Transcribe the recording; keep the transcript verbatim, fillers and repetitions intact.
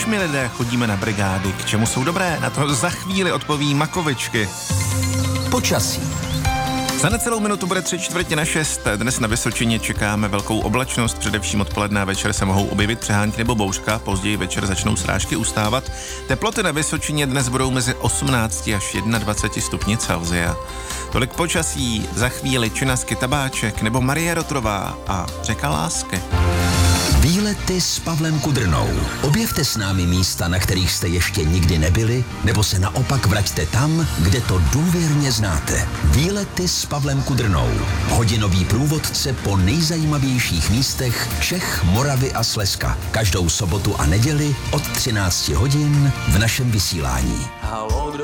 Proč my lidé chodíme na brigády? K čemu jsou dobré? Na to za chvíli odpoví Makovičky. Počasí. Za necelou minutu bude tři čtvrtě na šest. Dnes na Vysočině čekáme velkou oblačnost, především odpoledne a večer se mohou objevit přehánky nebo bouřka, později večer začnou srážky ustávat. Teploty na Vysočině dnes budou mezi osmnácti až dvaceti jedním stupni Celsia. Tolik počasí, za chvíli Činasky Tabáček nebo Marie Rotrová a Řeka lásky. Výlety s Pavlem Kudrnou. Objevte s námi místa, na kterých jste ještě nikdy nebyli, nebo se naopak vraťte tam, kde to důvěrně znáte. Výlety s Pavlem Kudrnou. Hodinový průvodce po nejzajímavějších místech Čech, Moravy a Slezska. Každou sobotu a neděli od třinácti hodin v našem vysílání.